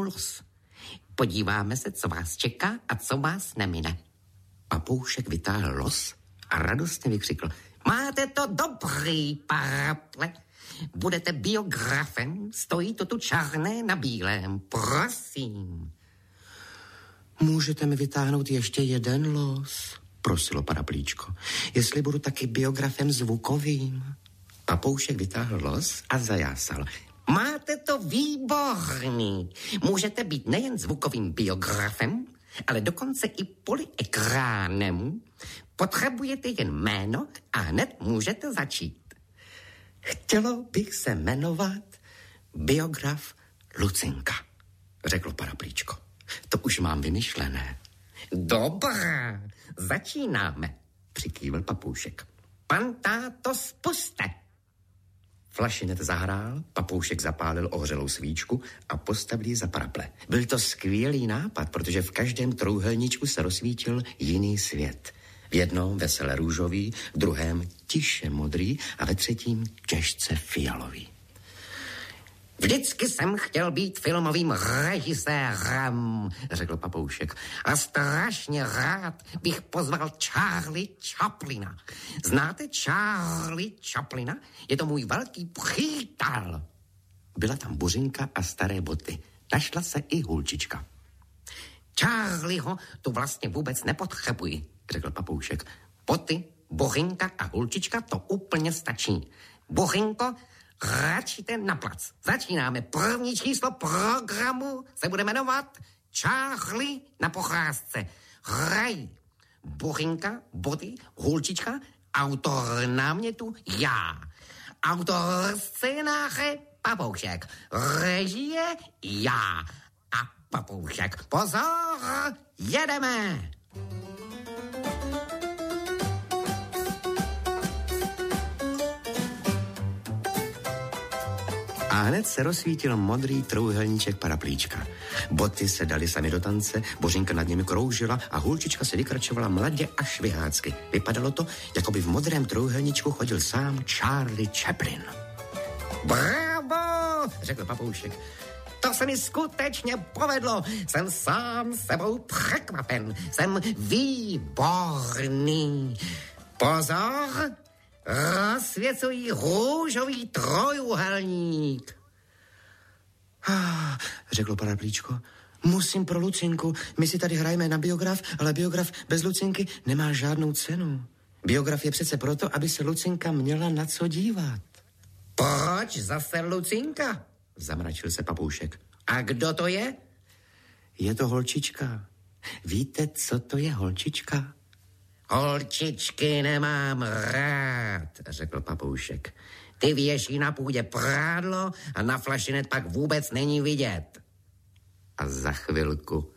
los. Podíváme se, co vás čeká a co vás nemine. Papoušek vytáhl los a radostně vykřikl: máte to dobrý, Paraple. Budete biografem, stojí to tu černé na bílém, prosím. Můžete mi vytáhnout ještě jeden los, prosilo Paraplíčko, jestli budu taky biografem zvukovým. Papoušek vytáhl los a zajásal: máte to výborný. Můžete být nejen zvukovým biografem, ale dokonce i polyekránem. Potřebujete jen jméno a hned můžete začít. Chtělo bych se jmenovat biograf Lucinka, řekl Paraplíčko. To už mám vymyšlené. Dobrá, začínáme, přikývl Papoušek. Pan táto, spuste. Flašinet zahrál, Papoušek zapálil ohřelou svíčku a postavil ji za Paraple. Byl to skvělý nápad, protože v každém trouhelníčku se rozsvítil jiný svět. V jednom vesele růžový, v druhém tiše modrý a ve třetím těžce fialový. Vždycky jsem chtěl být filmovým režisérem, řekl Papoušek. A strašně rád bych pozval Charlie Chaplina. Znáte Charlie Chaplina? Je to můj velký přítel. Byla tam Bořinka a staré boty. Našla se i Hulčička. Charlieho tu vlastně vůbec nepotřebuji, řekl Papoušek. Boty, Bořinka a Hulčička to úplně stačí. Bořinko, račíte na plac. Začínáme. První číslo programu se bude jmenovat Charlie na pocházce. Hraj Bořinka, boty, Hulčička, autor námětu já. Autor scénáře Papoušek. Režie já. A Papoušek. Pozor, jedeme! A hned se rozsvítil modrý trouhelníček Paraplíčka. Boty se dali sami do tance, Bořinka nad nimi kroužila a Hulčička se vykračovala mladě a švihácky. Vypadalo to, jako by v modrém trouhelníčku chodil sám Charlie Chaplin. Bravo, řekl Papoušek. To se mi skutečně povedlo. Jsem sám sebou překvapen. Jsem výborný. Pozor, rozsvěcují růžový trojúhelník. Řeklo Paraplíčko. Musím pro Lucinku. My si tady hrajeme na biograf, ale biograf bez Lucinky nemá žádnou cenu. Biograf je přece proto, aby se Lucinka měla na co dívat. Proč zase Lucinka? Zamračil se Papoušek. A kdo to je? Je to holčička. Víte, co to je holčička? Holčičky nemám rád, řekl Papoušek. Ty věší na půdě prádlo a na flašinet pak vůbec není vidět. A za chvilku.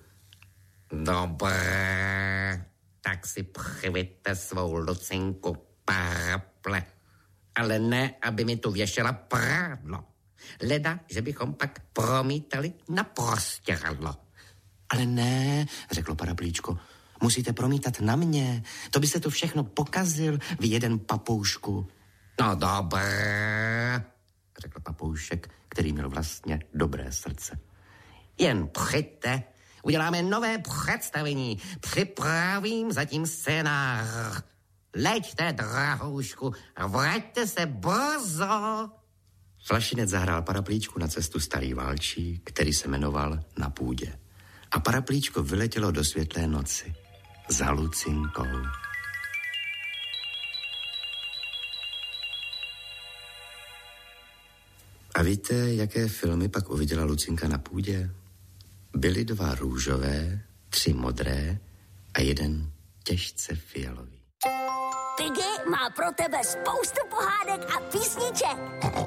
Dobré, tak si přiviďte svou Lucinku, Paraple. Ale ne, aby mi tu věšela prádlo. Leda, že bychom pak promítali na prostěradlo. Ale ne, řeklo Paraplíčko, musíte promítat na mě. To byste to všechno pokazil, vy jeden papoušku. No dobré, řekl Papoušek, který měl vlastně dobré srdce. Jen přijďte, uděláme nové představení, připravím zatím scénář. Leďte, drahoušku, a vraťte se brzo. Flašinet zahrál Paraplíčku na cestu starý válčík, který se jmenoval Na půdě. A Paraplíčko vyletělo do světlé noci za Lucinkou. A víte, jaké filmy pak uviděla Lucinka na půdě? Byly 2 růžové, 3 modré a 1 těžce fialový. Piggy má pro tebe spoustu pohádek a písniček.